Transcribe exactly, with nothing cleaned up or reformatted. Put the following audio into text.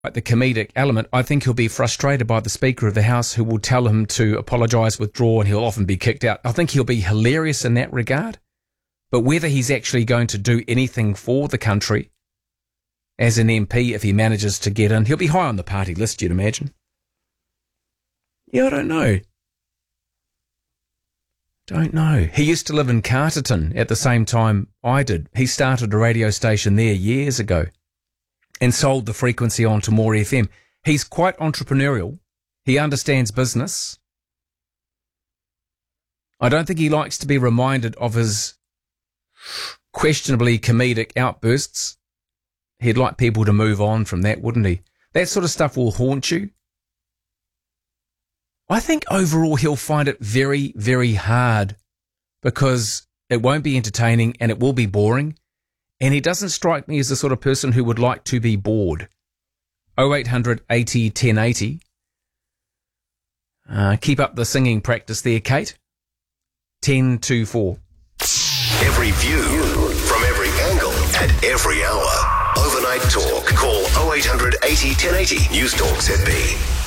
like the comedic element, I think he'll be frustrated by the Speaker of the House, who will tell him to apologise, withdraw, and he'll often be kicked out. I think he'll be hilarious in that regard. But whether he's actually going to do anything for the country as an M P, if he manages to get in, he'll be high on the party list, you'd imagine. Yeah, I don't know. Don't know. He used to live in Carterton at the same time I did. He started a radio station there years ago and sold the frequency on to More F M. He's quite entrepreneurial. He understands business. I don't think he likes to be reminded of his questionably comedic outbursts. He'd like people to move on from that, wouldn't he? That sort of stuff will haunt you. I think overall he'll find it very, very hard because it won't be entertaining and it will be boring. And he doesn't strike me as the sort of person who would like to be bored. oh eight hundred eighty ten eighty. Uh, keep up the singing practice there, Kate. ten two four. Every view, from every angle, at every hour. Overnight Talk. Call oh eight hundred eighty ten eighty. News Talk Z B.